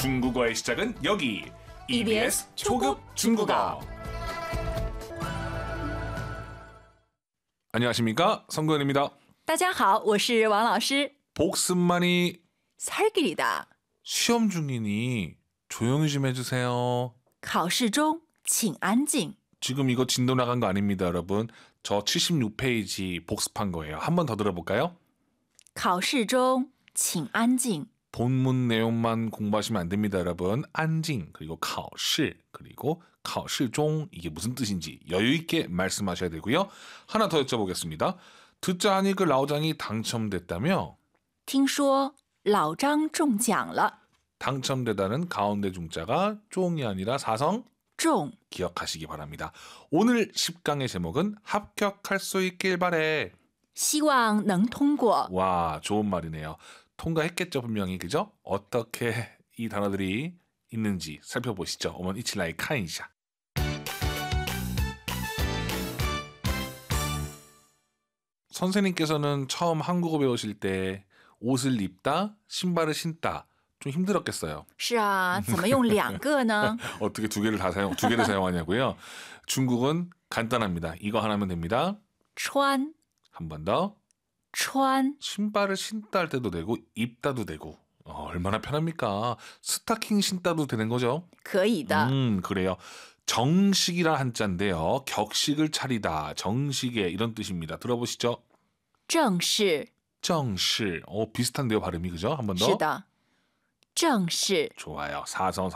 중국어의 시작은 여기 EBS 초급 중국어. 안녕하십니까, 성구현입니다. 大家好，我是王老师。 복습만이 살길이다. 시험 중이니 조용히 좀 해주세요. 考试中请安静. 지금 이거 진도 나간 거 아닙니다, 여러분. 저 76페이지 복습한 거예요. 한 번 더 들어볼까요? 考试中请安静. 본문 내용만 공부하시면 안 됩니다, 여러분. 안징, 그리고 考试, 그리고 考试중 이게 무슨 뜻인지 여유 있게 말씀하셔야 되고요. 하나 더 여쭤보겠습니다. 듣자 하니 그 라오장이 당첨됐다며? 听说老张中奖了. 당첨되다는 가운데 중자가 쫑이 아니라 사성 中. 기억하시기 바랍니다. 오늘 10강의 제목은 합격할 수 있길 바래. 希望能通过. 와, 좋은 말이네요. 통과했겠죠, 분명히. 그죠? 어떻게 이 단어들이 있는지 살펴보시죠. 我们一起来看一下. 선생님께서는 처음 한국어 배우실 때 옷을 입다, 신발을 신다 좀 힘들었겠어요. 是啊，怎么用两个呢? 어떻게 두 개를 사용하냐고요? 중국은 간단합니다. 이거 하나면 됩니다. 穿. 한 번 더. 穿. 신발을 신다 할 때도 되고 입다도 되고 얼마나 편합니까? 스타킹 신다도 되는 거죠? 可以的. 그래요. 정식이란 한자인데요. 격식을 차리다, 정식에 이런 뜻입니다. 들어보시죠. 正式. 正式. 비슷한데요, 발음이. 그죠? 한 번 더. 是的. 正式. 좋아요.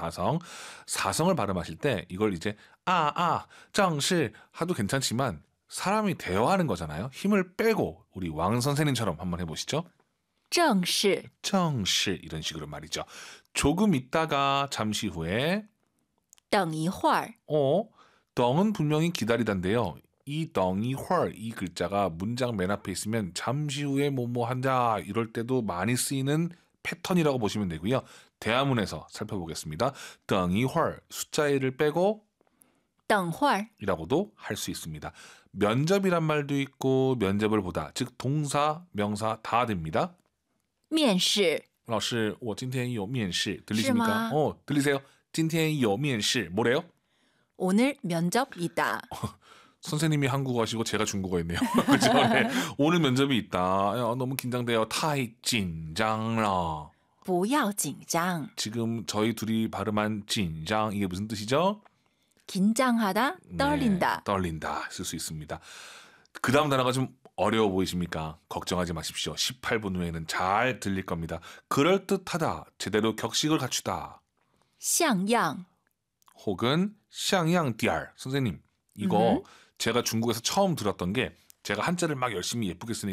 사성을 발음하실 때 이걸 이제正式하도 괜찮지만 사람이 대화하는 거잖아요. 힘을 빼고 우리 왕 선생님처럼 한번 해보시죠. 正式. 正式 이런 식으로 말이죠. 조금 있다가 잠시 후에 等一会儿. 덩은 분명히 기다리다인데요. 이 덩一会儿 이 글자가 문장 맨 앞에 있으면 잠시 후에 뭐뭐 한다 이럴 때도 많이 쓰이는 패턴이라고 보시면 되고요. 대화문에서 살펴보겠습니다. 等一会儿 숫자 1을 빼고 等会儿. 이라고도 할 수 있습니다. 면접이란 말도 있고 면접을 보다, 즉 동사, 명사 다 됩니다. 面试. 老师, 我今天有面试. 들리십니까? 是吗? 들리세요? 今天有面试. 뭐래요? 오늘 면접 있다. 선생님이 한국어 하시고 제가 중국어 했네요. 그죠? 네. 오늘 면접이 있다. 너무 긴장돼요. 太紧张了. 不要紧张. 지금 저희 둘이 발음한 紧张 이게 무슨 뜻이죠? 긴장하다, 떨린다. 네, 떨린다 쓸 수 있습니다. 그 다음 단어가 좀 어려워 보이십니까? 걱정하지 마십시오. 18분 후에는 잘 들릴 겁니다. 그럴듯하다, 제대로 격식을 갖추다. 像样. 혹은 像样点儿. 선생님, 이거 제가 중국에서 처음 들었던 게 제가 한자를 막 열심히 예쁘게 쓰니까